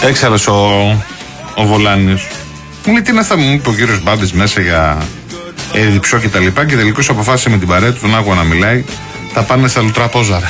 Έξαλλος ο Βολάνιος. Μου λέει τι είναι αυτά, μου είπε ο κύριος Μπάντης μέσα για διψό και τα λοιπά, και τελικώς αποφάσισε με την παρέα του, τον άκουγα να μιλάει, θα πάνε στα Λουτραπόζαρα.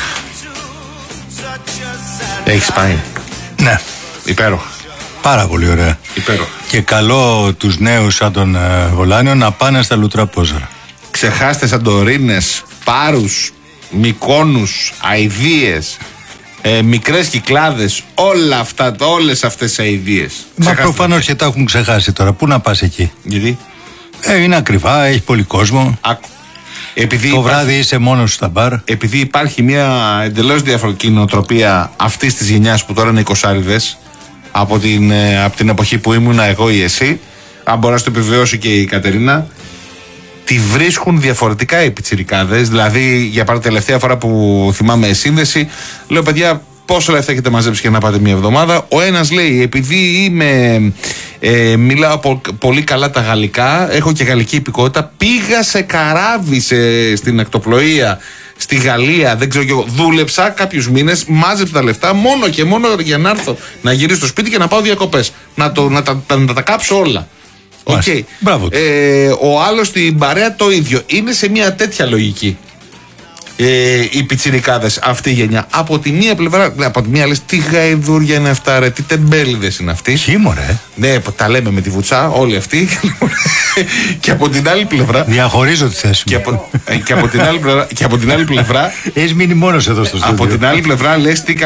Έχεις πάει? Ναι. Υπέροχα. Πάρα πολύ ωραία. Υπέροχα. Και καλό τους νέους σαν τον Βολάνιο να πάνε στα Λουτραπόζαρα. Ξεχάστε Σαντορίνες, Πάρους, Μυκόνους, Αηδίες, μικρές Κυκλάδες, όλα αυτά, όλες αυτές οι αηδίες. Μα προφανώς και τα έχουν ξεχάσει τώρα. Πού να πας εκεί? Γιατί? Είναι ακριβά, έχει πολύ κόσμο. Επειδή το βράδυ είσαι μόνος στα μπαρ. Επειδή υπάρχει μια εντελώς διαφορετική νοοτροπία αυτής της γενιάς που τώρα είναι 20άριδες, από την εποχή που ήμουνα εγώ ή εσύ, αν μπορεί να το επιβεβαιώσει και η Κατερίνα, τη βρίσκουν διαφορετικά οι πιτσιρικάδες. Δηλαδή, για παράδειγμα, τελευταία φορά που θυμάμαι σύνδεση, λέω παιδιά, πόσα λεφτά έχετε μαζέψει για να πάτε μια εβδομάδα? Ο ένας λέει, επειδή μιλάω πολύ καλά τα γαλλικά, έχω και γαλλική υπηκότητα, πήγα σε καράβι στην ακτοπλοεία στη Γαλλία, δεν ξέρω και εγώ, δούλεψα κάποιους μήνες, μάζεψα τα λεφτά μόνο και μόνο για να έρθω να γυρίσω στο σπίτι και να πάω διακοπές. Να τα κάψω όλα. Okay. Μπράβο. Ο άλλος στην παρέα το ίδιο. Είναι σε μια τέτοια λογική. Οι πιτσιρικάδες, αυτή η γενιά. Από τη μία πλευρά, από τη μία λες τι γαϊδούρια είναι αυτά, ρε, τι τεμπέληδες είναι αυτοί. Χίμωρε. Ναι, τα λέμε με τη βουτσά, όλοι αυτοί. Και από την άλλη πλευρά. Διαχωρίζω τη θέση μου. Και από την άλλη πλευρά. Έχεις μείνει μόνος εδώ στο στούντιο. Από την άλλη πλευρά λες τι.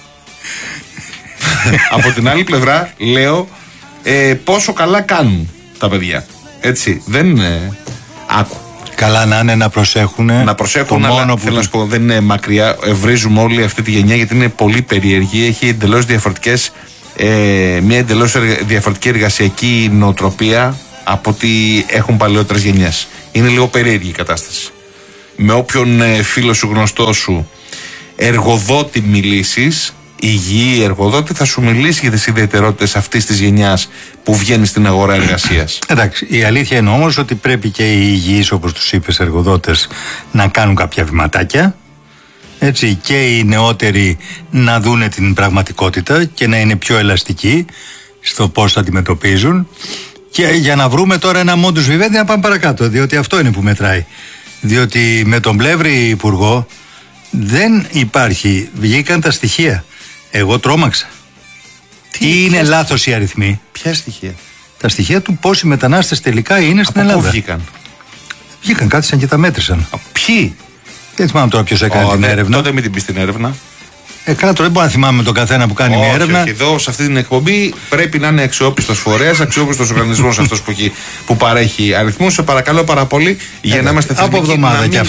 Από την άλλη πλευρά λέω πόσο καλά κάνουν τα παιδιά. Έτσι, δεν είναι. Άκου. Καλά να είναι, να προσέχουν. Να προσέχουν, αλλά θέλω να σου πω, δεν είναι μακριά. Βρίζουμε όλη αυτή τη γενιά γιατί είναι πολύ περίεργη. Έχει εντελώς διαφορετικές, μια εντελώς διαφορετική εργασιακή νοοτροπία από ό,τι έχουν παλαιότερες γενιές. Είναι λίγο περίεργη η κατάσταση. Με όποιον φίλο σου, γνωστό σου, εργοδότη μιλήσεις, υγιή εργοδότη, θα σου μιλήσει για τις ιδιαιτερότητες αυτής της γενιάς που βγαίνει στην αγορά εργασίας. Εντάξει, η αλήθεια είναι όμως ότι πρέπει και οι υγιείς, όπως τους είπες, εργοδότες να κάνουν κάποια βηματάκια, έτσι, και οι νεότεροι να δούνε την πραγματικότητα και να είναι πιο ελαστικοί στο πώς αντιμετωπίζουν, και για να βρούμε τώρα ένα modus vivendi να πάμε παρακάτω, διότι αυτό είναι που μετράει. Διότι με τον Πλεύρη υπουργό δεν υπάρχει, βγήκαν τα στοιχεία. Εγώ τρόμαξα. Τι είναι λάθος οι αριθμοί? Ποια στοιχεία? Τα στοιχεία του πόσοι μετανάστες τελικά είναι στην Ελλάδα. Πού βγήκαν? Βγήκαν, κάθισαν και τα μέτρησαν. Ποιοι? Δεν θυμάμαι τώρα ποιος έκανε την έρευνα. Τότε μην την πεις την έρευνα. Καλά, τώρα δεν μπορώ να θυμάμαι τον καθένα που κάνει μια έρευνα. Όχι, εδώ σε αυτή την εκπομπή πρέπει να είναι αξιόπιστος φορέας, αξιόπιστος οργανισμός αυτός που παρέχει αριθμούς. Σε παρακαλώ πάρα πολύ, για να είμαστε θετικοί,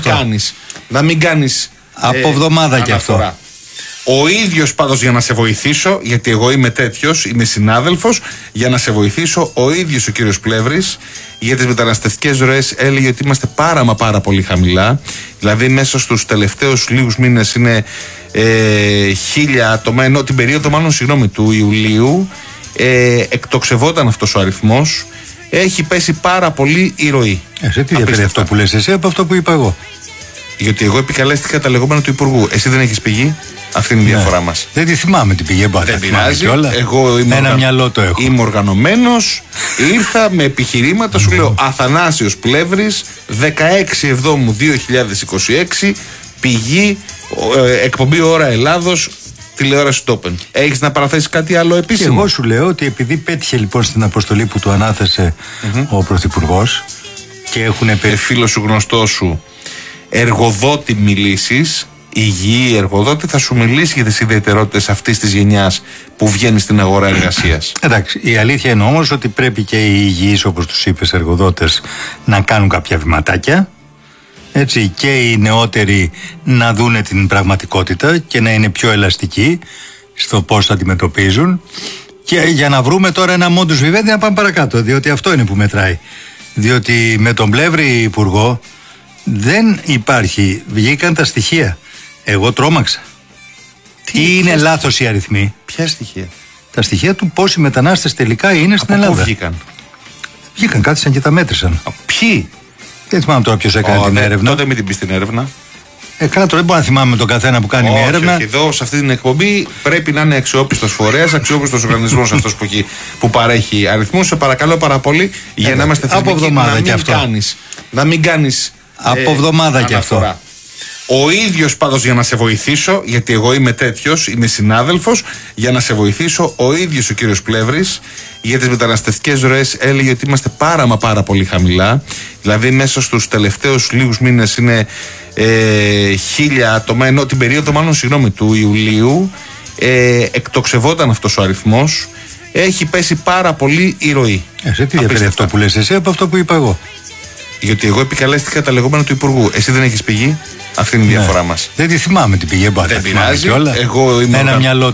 να μην κάνεις από εβδομάδα και αυτό. Ο ίδιος πάντως, για να σε βοηθήσω, γιατί εγώ είμαι τέτοιος, είμαι συνάδελφος, για να σε βοηθήσω, ο ίδιος ο κύριος Πλεύρης για τις μεταναστευτικές ροές έλεγε ότι είμαστε πάρα πολύ χαμηλά. Δηλαδή μέσα στους τελευταίους λίγους μήνες είναι 1.000 άτομα, ενώ την περίοδο του Ιουλίου εκτοξευόταν αυτός ο αριθμός. Έχει πέσει πάρα πολύ η ροή. Σε τι διαφέρει αυτό που λες εσύ από αυτό που είπα εγώ? Γιατί εγώ επικαλέστηκα τα λεγόμενα του Υπουργού. Εσύ δεν έχεις πηγή. Αυτή είναι η διαφορά μας. Δεν τη θυμάμαι την πηγή. Δεν πειράζει. Εγώ είμαι οργανωμένος. Ήρθα με επιχειρήματα. Σου λέω Αθανάσιος Πλεύρης, 16 Εβδόμου 2026, πηγή, εκπομπή Ώρα Ελλάδος, τηλεόραση Τόπεν. Έχεις να παραθέσεις κάτι άλλο επίσημο? Και εγώ σου λέω ότι επειδή πέτυχε λοιπόν στην αποστολή που του ανάθεσε ο Πρωθυπουργός και έχουν φίλο σου, γνωστό σου, εργοδότη μιλήσεις, υγιή εργοδότη, θα σου μιλήσει για τις ιδιαιτερότητες αυτής της γενιάς που βγαίνει στην αγορά εργασίας. Εντάξει, η αλήθεια είναι όμως ότι πρέπει και οι υγιείς, όπως τους είπες, εργοδότες να κάνουν κάποια βηματάκια, έτσι, και οι νεότεροι να δούνε την πραγματικότητα και να είναι πιο ελαστικοί στο πώς αντιμετωπίζουν, και για να βρούμε τώρα ένα modus vivendi να πάμε παρακάτω, διότι αυτό είναι που μετράει. Διότι με τον Πλεύρη υπουργό δεν υπάρχει, βγήκαν τα στοιχεία. Εγώ τρόμαξα. Τι είναι λάθος οι αριθμοί? Ποια στοιχεία? Τα στοιχεία του πόσοι μετανάστες τελικά είναι στην Ελλάδα. Πού βγήκαν? Βγήκαν, κάθισαν και τα μέτρησαν. Ποιοι? Δεν θυμάμαι τώρα ποιος έκανε την έρευνα. Τότε μην την πεις την έρευνα. Καλά, τώρα δεν μπορώ να θυμάμαι τον καθένα που κάνει μια έρευνα. Όχι, εδώ σε αυτή την εκπομπή πρέπει να είναι αξιόπιστος φορέας, αξιόπιστος οργανισμός αυτός που παρέχει αριθμούς. Σε παρακαλώ πάρα πολύ, για να είμαστε θετικοί, να μην κάνεις από εβδομάδα και αυτό. Ο ίδιος πάντως, για να σε βοηθήσω, γιατί εγώ είμαι τέτοιος, είμαι συνάδελφος, για να σε βοηθήσω, ο ίδιος ο κύριος Πλεύρης για τις μεταναστευτικές ροές έλεγε ότι είμαστε πάρα πολύ χαμηλά. Δηλαδή μέσα στους τελευταίους λίγους μήνες είναι 1.000 άτομα, ενώ την περίοδο του Ιουλίου εκτοξευόταν αυτός ο αριθμός. Έχει πέσει πάρα πολύ η ροή. Σε τι διαφέρει αυτό που λες εσύ από αυτό που είπα εγώ? Γιατί εγώ επικαλέστηκα τα λεγόμενα του Υπουργού. Εσύ δεν έχεις πηγή. Αυτή είναι η διαφορά μας. Δεν τη θυμάμαι την πηγή. Δεν πειράζει. Εγώ είμαι ένα μυαλό